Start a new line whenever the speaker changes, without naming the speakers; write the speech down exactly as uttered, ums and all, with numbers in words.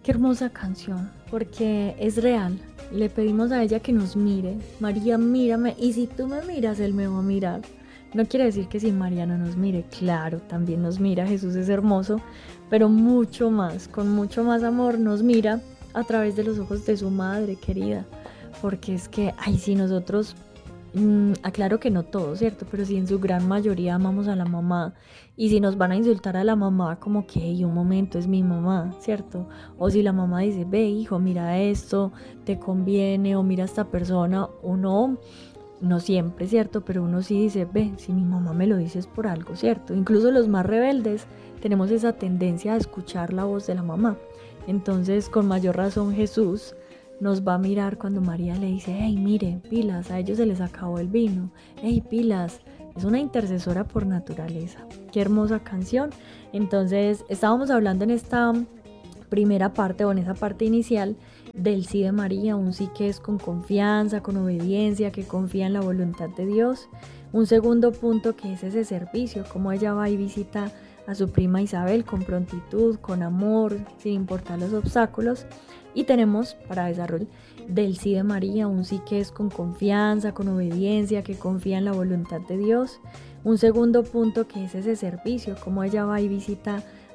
Qué hermosa canción, porque es real. Le pedimos a ella que nos mire. María, mírame. Y si tú me miras, Él me va a mirar. No quiere decir que si María no nos mire, claro, también nos mira. Jesús es hermoso, pero mucho más, con mucho más amor nos mira a través de los ojos de su madre querida. Porque es que, ay, si nosotros Mm, aclaro que no todos, ¿cierto? Pero sí en su gran mayoría amamos a la mamá. Y si nos van a insultar a la mamá, como que, "Ey, un momento, es mi mamá", ¿cierto? O si la mamá dice, ve hijo, mira esto, te conviene, o mira a esta persona, uno, no siempre, ¿cierto? Pero uno sí dice, ve, si mi mamá me lo dice es por algo, ¿cierto? Incluso los más rebeldes tenemos esa tendencia a escuchar la voz de la mamá. Entonces, con mayor razón, Jesús nos va a mirar cuando María le dice, hey, mire, pilas, a ellos se les acabó el vino, hey, pilas, es una intercesora por naturaleza. Qué hermosa canción. Entonces, estábamos hablando en esta primera parte o en esa parte inicial del sí de María, un sí que es con confianza, con obediencia, que confía en la voluntad de Dios. Un segundo punto que es ese servicio, como ella va y visita a su prima Isabel con prontitud, con amor, sin importar los obstáculos. Y tenemos para desarrollar del sí de María, un sí que es con confianza, con obediencia, que confía en la voluntad de Dios. Un segundo punto que es ese servicio, como ella va y visita